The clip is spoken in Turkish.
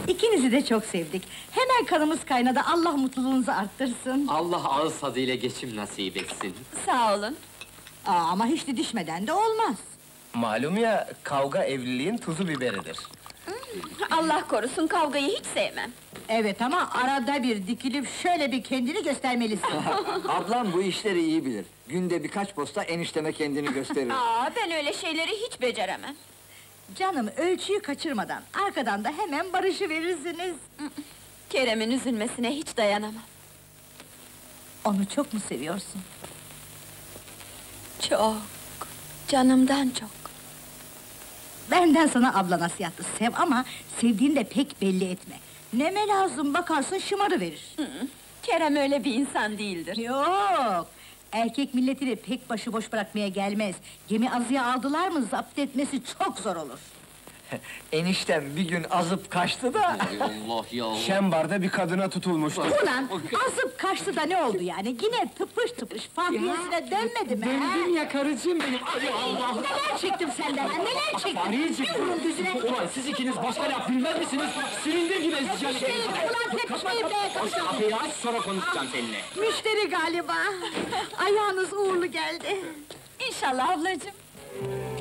İkinizi de çok sevdik. Hemen kanımız kaynadı, Allah mutluluğunuzu arttırsın. Allah ağız tadıyla geçim nasip etsin. Sağ olun. Ama hiç didişmeden de olmaz. Malum ya, kavga evliliğin tuzu biberidir. Allah korusun, kavgayı hiç sevmem. Evet ama arada bir dikilip şöyle bir kendini göstermelisin. Ablam bu işleri iyi bilir. Günde birkaç posta enişteme kendini gösterir. Ben öyle şeyleri hiç beceremem. Canım, ölçüyü kaçırmadan, arkadan da hemen barışıverirsiniz. Kerem'in üzülmesine hiç dayanamam. Onu çok mu seviyorsun? Çok, canımdan çok. Benden sana abla nasihatı, sev ama sevdiğini de pek belli etme. Neme lazım, bakarsın şımarıverir. Kerem öyle bir insan değildir. Yok! Erkek milletini pek başıboş bırakmaya gelmez. Gemi azıya aldılar mı, zapt etmesi çok zor olur. Eniştem bir gün azıp kaçtı da... Hay Allah ya! Şembarda bir kadına tutulmuştu. Ulan, azıp kaçtı da ne oldu yani? Yine tıpış tıpış Fahriye'sine dönmedi mi? Döndüm ya karıcığım benim! Ay Allah! Neler çektim senden, neler çektim? Bir vurun düzüne! Ulan siz ikiniz başka laf bilmez misiniz? Silindir gibi ezeceğim ikinizi! Ulan tepişmeyin be! Kapıyı aç, sonra konuşacağım seninle! Müşteri galiba! Ayağınız uğurlu geldi! İnşallah ablacığım.